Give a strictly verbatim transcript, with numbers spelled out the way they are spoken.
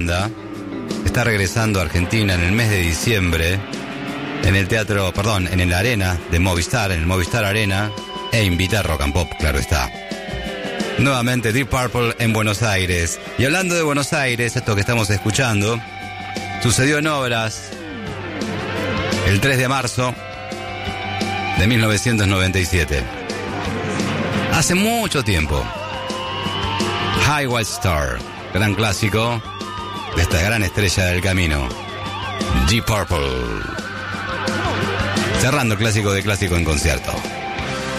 banda está regresando a Argentina en el mes de diciembre en el teatro, perdón, en el Arena de Movistar, en el Movistar Arena, e invita a Rock and Pop, claro está. Nuevamente Deep Purple en Buenos Aires. Y hablando de Buenos Aires, esto que estamos escuchando sucedió en Obras el tres de marzo de mil novecientos noventa y siete. Hace mucho tiempo. High White Star, gran clásico de esta gran estrella del camino, Deep Purple. Cerrando clásico de clásico en concierto.